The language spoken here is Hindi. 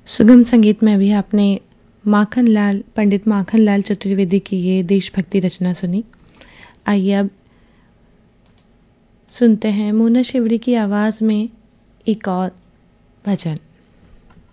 सुगम संगीत में अभी आपने पंडित माखनलाल चतुर्वेदी की ये देशभक्ति रचना सुनी। आइए अब सुनते हैं मोना शिवड़ी की आवाज़ में एक और भजन।